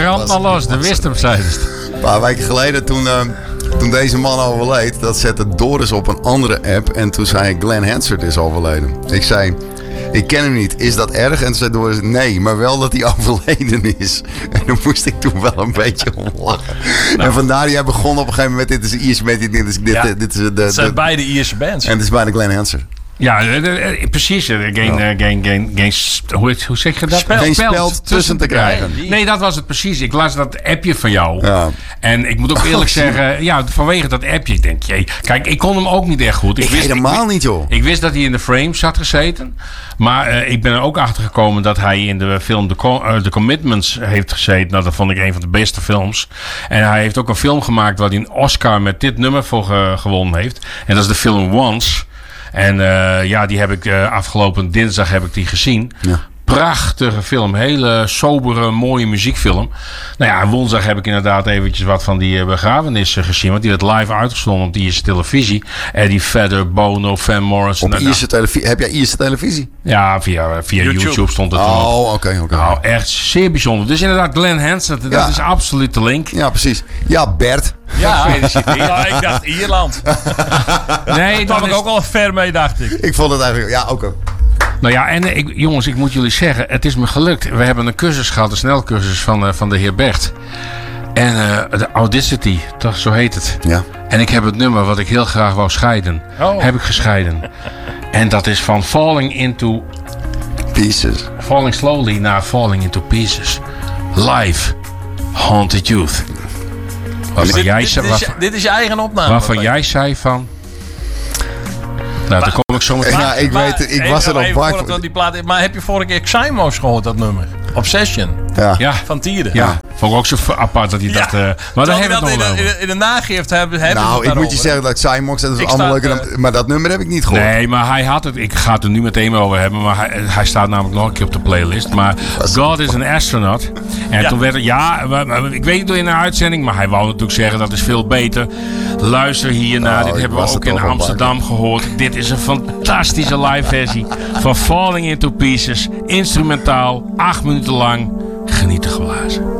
brand maar los, de wist hem, zei ze. Een paar weken geleden, toen deze man overleed, dat zette Doris op een andere app. En toen zei Glenn Hansard is overleden. Ik zei, ik ken hem niet. Is dat erg? En toen zei Doris, nee, maar wel dat hij overleden is. En dan moest ik toen wel een beetje om lachen. Nou. En vandaar, jij begon op een gegeven moment, dit is de Ierse band. Dit is het zijn beide Ierse bands. En het is bijna Glenn Hansard. Ja, precies. Hoe zeg je dat? Geen speld tussen te krijgen. Nee, dat was het precies. Ik las dat appje van jou. Ja. En ik moet ook eerlijk zeggen, vanwege dat appje, ik denk, kijk, ik kon hem ook niet echt goed. Ik wist helemaal niet, joh. Ik wist dat hij in The Frames had gezeten. Maar ik ben er ook achter gekomen dat hij in de film The Commitments heeft gezeten. Nou, dat vond ik een van de beste films. En hij heeft ook een film gemaakt waar hij een Oscar met dit nummer voor gewonnen heeft. En dat is de film Once. En die heb ik afgelopen dinsdag gezien. Ja. Prachtige film. Hele sobere, mooie muziekfilm. Nou ja, woensdag heb ik inderdaad eventjes wat van die begrafenis gezien. Want die werd live uitgezonden op de Ierse televisie. Eddie Vedder, Bono, Van Morrison. Op Ierse televisie? Heb jij Ierse televisie? Ja, via YouTube stond het. Oh, oké. Nou, echt zeer bijzonder. Dus inderdaad, Glenn Hansard, dat is absoluut de link. Ja, precies. Ja, Bert. Ja, ik dacht Ierland. Nee, daar kwam ik ook al ver mee, dacht ik. Ik vond het eigenlijk, ja, ook. Nou ja, en jongens, ik moet jullie zeggen, het is me gelukt. We hebben een cursus gehad, een snelcursus van de heer Bert. En de Audacity, toch, zo heet het. Ja. En ik heb het nummer wat ik heel graag wou scheiden, heb ik gescheiden. En dat is van Falling into Pieces. Falling Slowly naar Falling into Pieces. Live, Haunted Youth. Dit is je eigen opname. Waarvan jij zei van... Nou, daar kom ik zo meteen. Ja, ik was er al bang. Maar heb je vorige keer Xymos gehoord, dat nummer? Obsession. Ja. Van Tieren. Ja, vond ik ook zo apart dat hij dat... Maar daar hebben we het nog over. In de nagift hebben ik moet je zeggen dat Xymox, dat is allemaal leuk. Maar dat nummer heb ik niet gehoord. Nee, maar hij had het. Ik ga het er nu meteen over hebben. Maar hij staat namelijk nog een keer op de playlist. Maar God is an Astronaut. En toen werd het... ik weet niet door in een uitzending. Maar hij wou natuurlijk zeggen dat is veel beter. Luister hiernaar. Dit hebben we ook in Amsterdam gehoord. Dit is een fantastische live versie van Falling into Pieces. Instrumentaal. 8 minuten lang. Genieten geblazen.